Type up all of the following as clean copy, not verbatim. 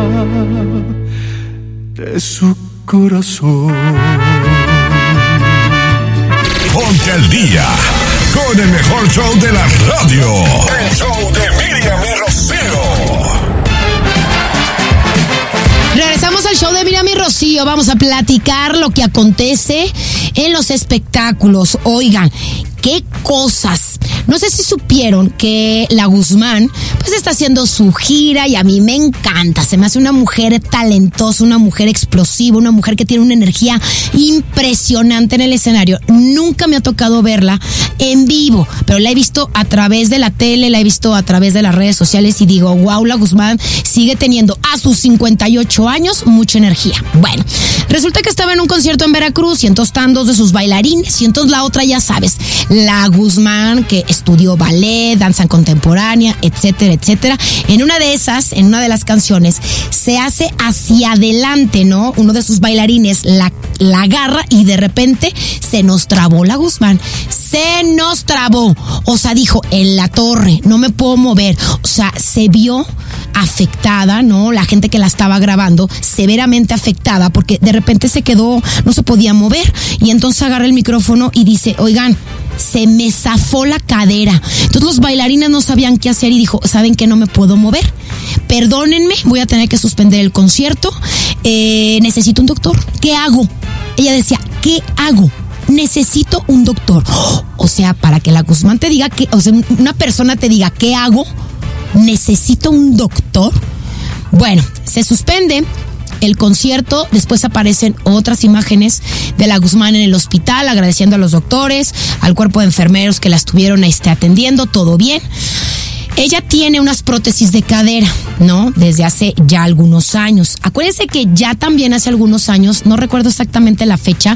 de su corazón. Ponte al día con el mejor show de la radio. El show de Miriam y Rocío. Regresamos al show de Miriam y Rocío. Vamos a platicar lo que acontece en los espectáculos. Oigan, qué cosas. No sé si supieron que la Guzmán pues está haciendo su gira y a mí me encanta. Se me hace una mujer talentosa, una mujer explosiva, una mujer que tiene una energía impresionante en el escenario. Nunca me ha tocado verla en vivo, pero la he visto a través de la tele, la he visto a través de las redes sociales y digo, wow, la Guzmán sigue teniendo a sus 58 años mucha energía. Bueno, resulta que estaba en un concierto en Veracruz y entonces están dos de sus bailarines y entonces la otra, ya sabes, la Guzmán que estudió ballet, danza contemporánea, etcétera, etcétera. En una de esas, en una de las canciones, se hace hacia adelante, ¿no? Uno de sus bailarines la agarra y de repente se nos trabó la Guzmán. Se nos trabó. O sea, dijo, en la torre, no me puedo mover. O sea, se vio afectada, ¿no? La gente que la estaba grabando, severamente afectada, porque de repente se quedó, no se podía mover. Y entonces agarra el micrófono y dice, oigan, se me zafó la cadera. Entonces los bailarines no sabían qué hacer y dijo, ¿saben qué? No me puedo mover. Perdónenme, voy a tener que suspender el concierto. Necesito un doctor. ¿Qué hago? Ella decía, ¿qué hago? Necesito un doctor. O sea, para que la Guzmán te diga que, o sea, una persona te diga, ¿qué hago? Necesito un doctor. Bueno, se suspende el concierto, después aparecen otras imágenes de la Guzmán en el hospital, agradeciendo a los doctores, al cuerpo de enfermeros que la estuvieron atendiendo, todo bien. Ella tiene unas prótesis de cadera, ¿no? Desde hace ya algunos años. Acuérdense que ya también hace algunos años, no recuerdo exactamente la fecha,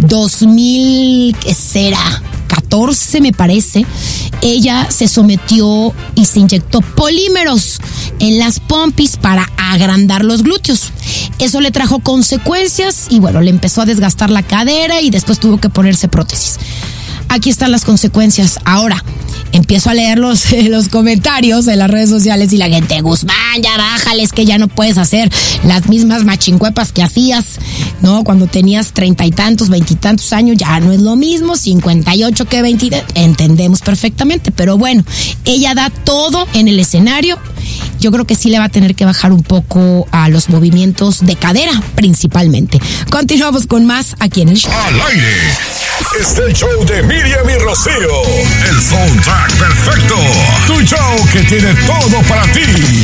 2000, ¿qué será? 14 me parece, ella se sometió y se inyectó polímeros en las pompis para agrandar los glúteos. Eso le trajo consecuencias y bueno, le empezó a desgastar la cadera y después tuvo que ponerse prótesis. Aquí están las consecuencias. Ahora, empiezo a leer los comentarios en las redes sociales y la gente, Guzmán, ya bájales, que ya no puedes hacer las mismas machincuepas que hacías, ¿no? Cuando tenías 30 y tantos, 20 y tantos años, ya no es lo mismo, 58 que 20, entendemos perfectamente, pero bueno, ella da todo en el escenario. Yo creo que sí le va a tener que bajar un poco a los movimientos de cadera, principalmente. Continuamos con más aquí en el show. Al aire está el show de Miriam y Rocío. El soundtrack perfecto. Tu show que tiene todo para ti.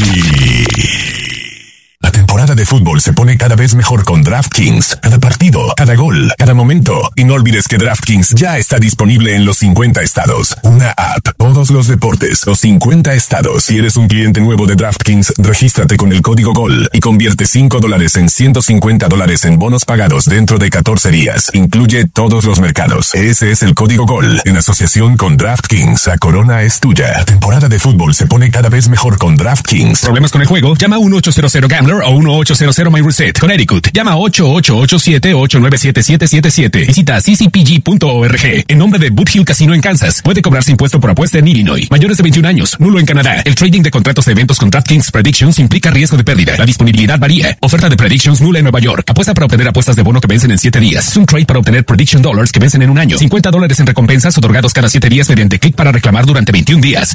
La temporada de fútbol se pone cada vez mejor con DraftKings. Cada partido, cada gol, cada momento. Y no olvides que DraftKings ya está disponible en los 50 estados. Una app, todos los deportes, los 50 estados. Si eres un cliente nuevo de DraftKings, regístrate con el código GOL y convierte $5 en $150 en bonos pagados dentro de 14 días. Incluye todos los mercados. Ese es el código GOL en asociación con DraftKings. La corona es tuya. La temporada de fútbol se pone cada vez mejor con DraftKings. ¿Problemas con el juego? Llama a 1-800-GAMBLER o 1-800-MyReset. Connecticut. Llama 888-897-77777. Visita ccpg.org. En nombre de Boot Hill Casino en Kansas. Puede cobrarse impuesto por apuesta en Illinois. Mayores de 21 años. Nulo en Canadá. El trading de contratos de eventos con DraftKings Predictions implica riesgo de pérdida. La disponibilidad varía. Oferta de Predictions nula en Nueva York. Apuesta para obtener apuestas de bono que vencen en 7 días. Es un trade para obtener Prediction Dollars que vencen en un año. $50 en recompensas otorgados cada 7 días mediante clic para reclamar durante 21 días.